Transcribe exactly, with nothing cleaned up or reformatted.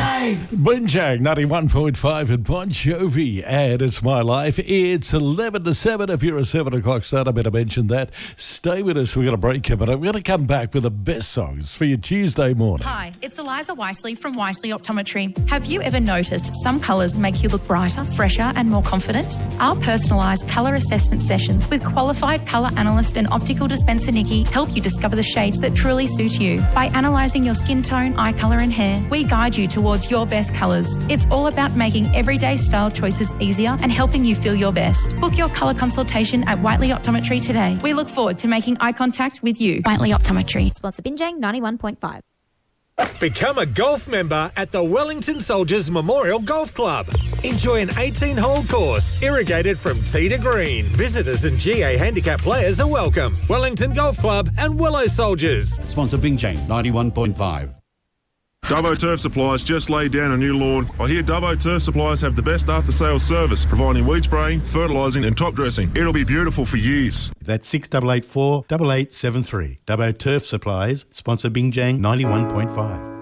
Dave! Binjang ninety-one point five at Bon Jovi, and It's My Life. It's eleven to seven. If you're a seven o'clock start, I better mention that. Stay with us. We're going to break coming up. We're going to come back with the best songs for your Tuesday morning. Hi, it's Eliza Wisely from Wisely Optometry. Have you ever noticed some colours make you look brighter, fresher and more confident? Our personalised colour assessment sessions with qualified colour analyst and optical dispenser Nikki help you discover the shades that truly suit you. By analysing your skin tone, eye colour and hair, we guide you towards your best colours. It's all about making everyday style choices easier and helping you feel your best. Book your colour consultation at Whiteley Optometry today. We look forward to making eye contact with you. Whiteley Optometry. Sponsor Binjang ninety-one point five. Become a golf member at the Wellington Soldiers Memorial Golf Club. Enjoy an eighteen-hole course, irrigated from tee to green. Visitors and G A handicap players are welcome. Wellington Golf Club and Willow Soldiers. Sponsor Binjang ninety-one point five. Dubbo Turf Supplies just laid down a new lawn. I hear Dubbo Turf Supplies have the best after-sales service, providing weed spraying, fertilising and top dressing. It'll be beautiful for years. That's six eight eight four, eight eight seven three. Dubbo Turf Supplies, sponsor Binjang ninety-one point five.